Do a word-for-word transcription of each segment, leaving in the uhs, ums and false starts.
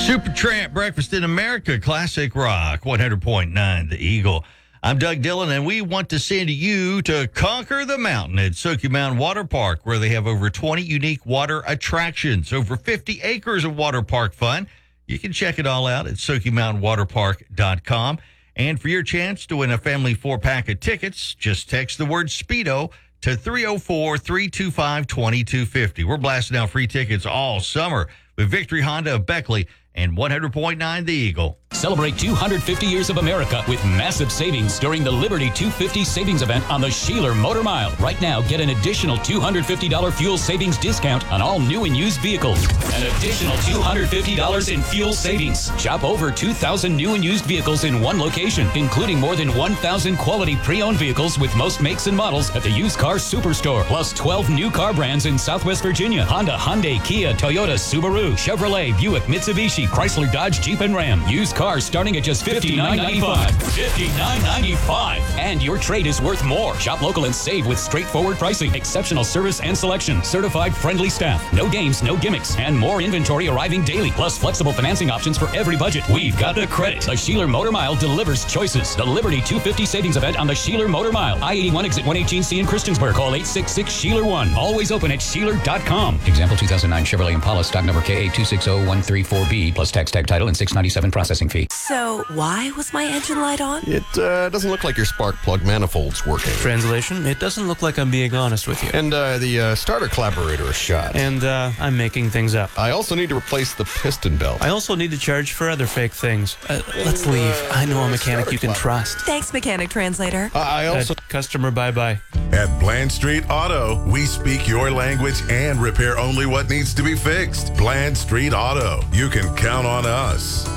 Supertramp, Breakfast in America, Classic Rock, one hundred point nine The Eagle. I'm Doug Dillon, and we want to send you to conquer the mountain at Sooky Mountain Water Park, where they have over twenty unique water attractions, over fifty acres of water park fun. You can check it all out at Sooky Mountain Water Park dot com. And for your chance to win a family four-pack of tickets, just text the word Speedo to three oh four, three two five, two two five oh. We're blasting out free tickets all summer with Victory Honda of Beckley and one hundred point nine The Eagle. Celebrate two hundred fifty years of America with massive savings during the Liberty two fifty savings event on the Sheeler Motor Mile. Right now, get an additional two hundred fifty dollars fuel savings discount on all new and used vehicles. An additional two hundred fifty dollars in fuel savings. Shop over two thousand new and used vehicles in one location, including more than one thousand quality pre-owned vehicles with most makes and models at the Used Car Superstore. Plus twelve new car brands in Southwest Virginia: Honda, Hyundai, Kia, Toyota, Subaru, Chevrolet, Buick, Mitsubishi, Chrysler, Dodge, Jeep, and Ram. Used cars starting at just fifty-nine ninety-five. fifty-nine ninety-five. And your trade is worth more. Shop local and save with straightforward pricing, exceptional service and selection, certified friendly staff, no games, no gimmicks, and more inventory arriving daily. Plus flexible financing options for every budget. We've got the credit. The Sheeler Motor Mile delivers choices. The Liberty two fifty savings event on the Sheeler Motor Mile. I eighty-one exit one eighteen C in Christiansburg. Call eight six six, Sheeler one. Always open at Sheeler dot com. Example two thousand nine Chevrolet Impala, stock number K A two six zero one three four B, plus tax, tag title, and six ninety-seven processing fee. So, why was my engine light on? It uh, doesn't look like your spark plug manifold's working. Translation, it doesn't look like I'm being honest with you. And uh, the uh, starter collaborator is shot. And uh, I'm making things up. I also need to replace the piston belt. I also need to charge for other fake things. Uh, let's leave. I know a mechanic you can trust. Thanks, Mechanic Translator. Uh, I also... Uh, customer, bye-bye. At Bland Street Auto, we speak your language and repair only what needs to be fixed. Bland Street Auto. You can count on us.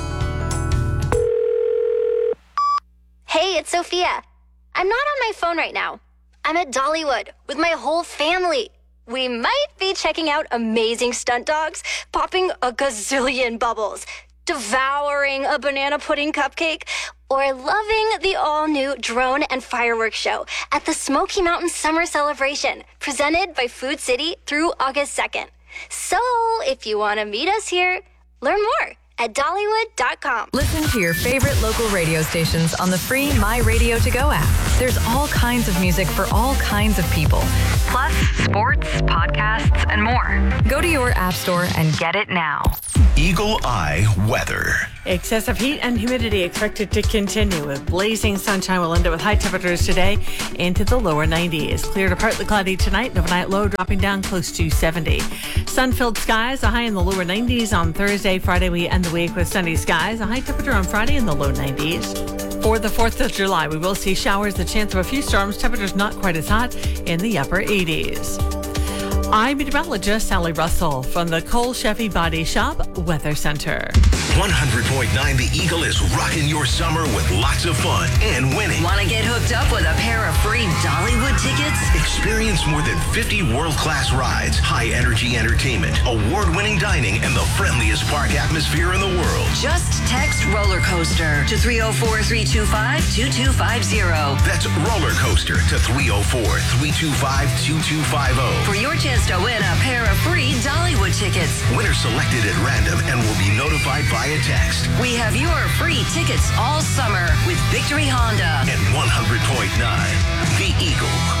Hey, it's Sophia. I'm not on my phone right now. I'm at Dollywood with my whole family. We might be checking out amazing stunt dogs, popping a gazillion bubbles, devouring a banana pudding cupcake, or loving the all-new drone and fireworks show at the Smoky Mountain Summer Celebration, presented by Food City through August second. So, if you want to meet us here, learn more at Dollywood dot com. Listen to your favorite local radio stations on the free My Radio To Go app. There's all kinds of music for all kinds of people, plus sports, podcasts, and more. Go to your app store and get it now. Eagle Eye Weather. Excessive heat and humidity expected to continue, with blazing sunshine will end up with high temperatures today into the lower nineties. Clear to partly cloudy tonight, and overnight low dropping down close to seventy. Sun-filled skies, a high in the lower nineties on Thursday. Friday we end the week with sunny skies, a high temperature on Friday in the low nineties. For the fourth of July, we will see showers, the chance of a few storms, temperatures not quite as hot in the upper eighties. I'm meteorologist Sally Russell from the Cole Chevy Body Shop Weather Center. one hundred point nine The Eagle is rocking your summer with lots of fun and winning. Want to get hooked up with a pair of free Dollywood tickets? Experience more than fifty world-class rides, high-energy entertainment, award-winning dining, and the friendliest park atmosphere in the world. Just text roller coaster to three oh four, three two five, two two five oh. That's roller coaster to three oh four, three two five, two two five oh. For your chance to win a pair of free Dollywood tickets. Winners selected at random and will be notified via text. We have your free tickets all summer with Victory Honda and one hundred point nine The Eagle.